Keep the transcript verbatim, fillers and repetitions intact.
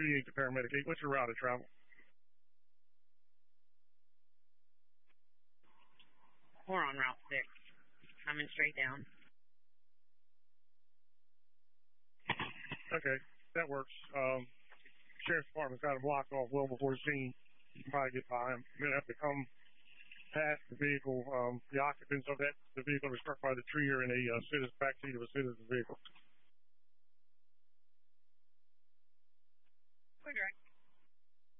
two eight to paramedic eight. What's your route of travel? We're on Route six. Coming straight down. Okay, that works. Um, Sheriff's Department's got a block off well before the scene. You can probably get by him. You're going to have to come past the vehicle. Um, the occupants of that the vehicle was struck by the tree are in a uh, citizen backseat of a citizen's vehicle. We're direct.